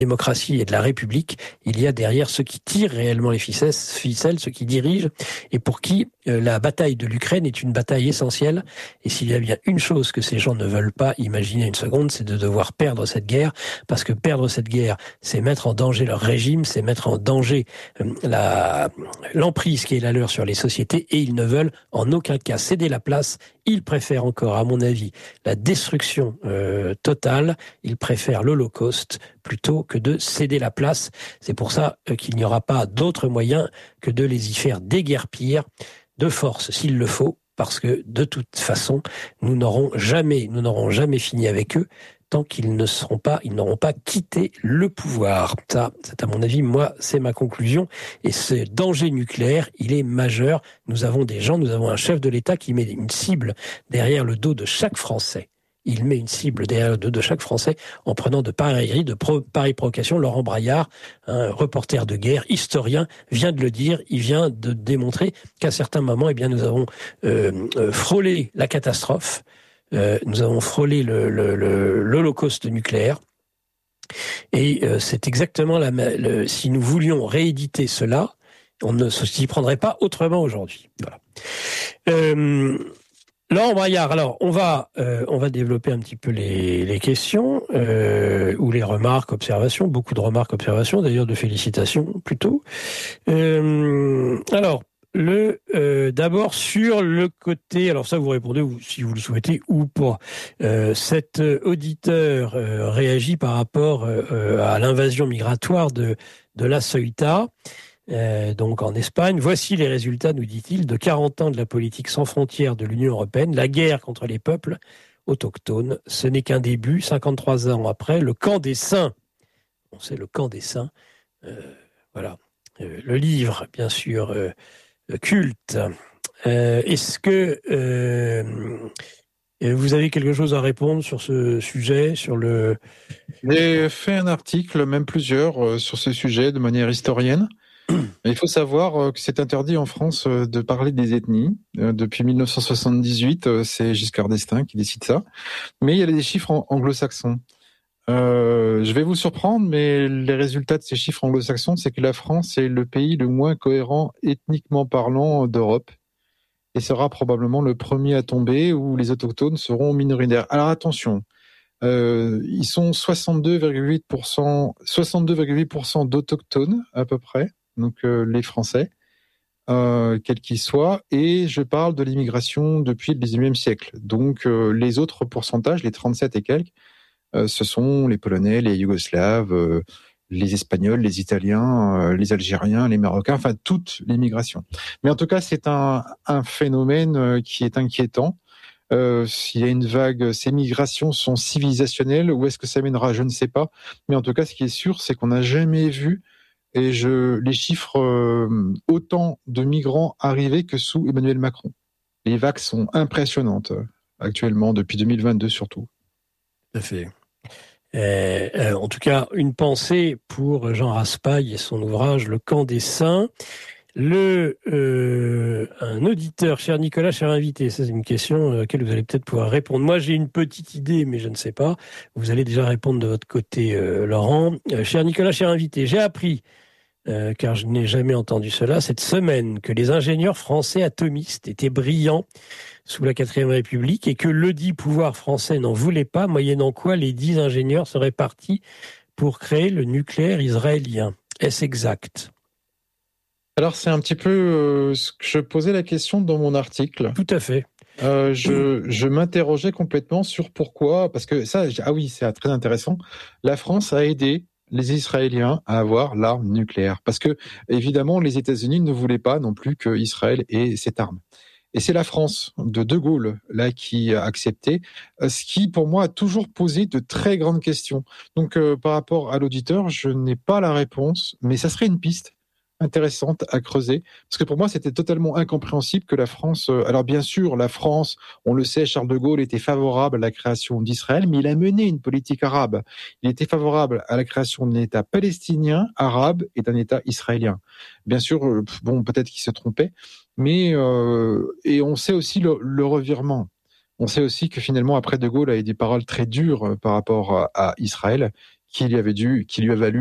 démocratie et de la République, il y a derrière ceux qui tirent réellement les ficelles, ceux qui dirigent, et pour qui la bataille de l'Ukraine est une bataille essentielle. Et s'il y a bien une chose que ces gens ne veulent pas imaginer une seconde, c'est de devoir perdre cette guerre, parce que perdre cette guerre, c'est mettre en danger leur régime, c'est mettre en danger l'emprise qui est la leur sur les sociétés, et ils ne veulent en aucun cas céder la place. Ils préfèrent encore, à mon avis, la destruction totale, ils préfèrent l'Holocauste plutôt que de céder la place. C'est pour ça qu'il n'y aura pas d'autre moyen que de les y faire déguerpir de force s'il le faut, parce que de toute façon, nous n'aurons jamais fini avec eux tant qu'ils n'auront pas quitté le pouvoir. Ça, c'est à mon avis, moi, c'est ma conclusion. Et ce danger nucléaire, il est majeur. Nous avons un chef de l'État qui met une cible derrière le dos de chaque Français. Il met une cible derrière le dos de chaque Français en prenant de pareilles provocations. Laurent Braillard, un reporter de guerre, historien, vient de le dire. Il vient de démontrer qu'à certains moments, eh bien, nous avons frôlé la catastrophe. Nous avons frôlé l'Holocauste nucléaire. Et c'est exactement si nous voulions rééditer cela, on ne s'y prendrait pas autrement aujourd'hui. Voilà. Laurent Braillard, alors on va développer un petit peu les questions ou les remarques, observations, beaucoup de remarques, observations, d'ailleurs de félicitations plutôt. Alors d'abord sur le côté, alors ça vous répondez si vous le souhaitez ou pas. Cet auditeur réagit par rapport à l'invasion migratoire de la Ceuta. Donc en Espagne. Voici les résultats, nous dit-il, de 40 ans de la politique sans frontières de l'Union européenne. La guerre contre les peuples autochtones, ce n'est qu'un début. 53 ans après, le camp des saints. On sait le camp des saints. Voilà. Le livre, bien sûr, culte. Est-ce que vous avez quelque chose à répondre sur ce sujet, J'ai fait un article, même plusieurs, sur ce sujet de manière historienne. Il faut savoir que c'est interdit en France de parler des ethnies. Depuis 1978, c'est Giscard d'Estaing qui décide ça. Mais il y a des chiffres anglo-saxons. Je vais vous surprendre, mais les résultats de ces chiffres anglo-saxons, c'est que la France est le pays le moins cohérent ethniquement parlant d'Europe. Et sera probablement le premier à tomber où les autochtones seront minoritaires. Alors attention, ils sont 62,8% d'autochtones à peu près. Donc les Français, quels qu'ils soient, et je parle de l'immigration depuis le XIXe siècle. Donc les autres pourcentages, les 37 et quelques, ce sont les Polonais, les Yougoslaves, les Espagnols, les Italiens, les Algériens, les Marocains, enfin toute l'immigration. Mais en tout cas, c'est un phénomène qui est inquiétant. S'il y a une vague, ces migrations sont civilisationnelles, où est-ce que ça mènera, je ne sais pas. Mais en tout cas, ce qui est sûr, c'est qu'on n'a jamais vu les chiffres, autant de migrants arrivés que sous Emmanuel Macron. Les vagues sont impressionnantes actuellement, depuis 2022 surtout. Tout à fait. En tout cas, une pensée pour Jean Raspail et son ouvrage Le camp des saints. Un auditeur, cher Nicolas, cher invité, ça c'est une question à laquelle vous allez peut-être pouvoir répondre. Moi j'ai une petite idée, mais je ne sais pas. Vous allez déjà répondre de votre côté, Laurent. Cher Nicolas, cher invité, j'ai appris, car je n'ai jamais entendu cela, cette semaine, que les ingénieurs français atomistes étaient brillants sous la 4e République et que ledit pouvoir français n'en voulait pas, moyennant quoi les 10 ingénieurs seraient partis pour créer le nucléaire israélien. Est-ce exact ? Alors c'est un petit peu ce que je posais la question dans mon article. Tout à fait. Je m'interrogeais complètement sur pourquoi, parce que ça, ah oui, c'est très intéressant. La France a aidé les Israéliens à avoir l'arme nucléaire, parce que évidemment les États-Unis ne voulaient pas non plus que Israël ait cette arme. Et c'est la France de Gaulle là qui a accepté, ce qui pour moi a toujours posé de très grandes questions. Donc par rapport à l'auditeur, je n'ai pas la réponse, mais ça serait une piste intéressante à creuser, parce que pour moi c'était totalement incompréhensible que la France, alors bien sûr la France, on le sait, Charles de Gaulle était favorable à la création d'Israël, mais il a mené une politique arabe. Il était favorable à la création d'un État palestinien, arabe et d'un État israélien. Bien sûr, bon, peut-être qu'il se trompait, mais et on sait aussi le revirement. On sait aussi que finalement après de Gaulle a eu des paroles très dures par rapport à Israël, qui lui a valu